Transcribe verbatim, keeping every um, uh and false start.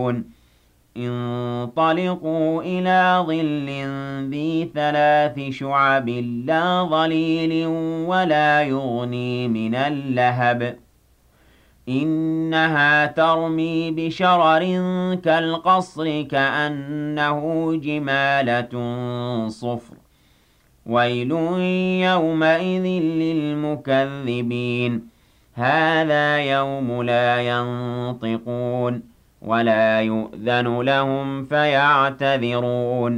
يعلمون انطلقوا إلى ظل ذي ثلاث شعب لا ظليل ولا يغني من اللهب إنها ترمي بشرر كالقصر كأنه جمالة صفر ويل يومئذ للمكذبين هذا يوم لا ينطقون ولا يؤذن لهم فيعتذرون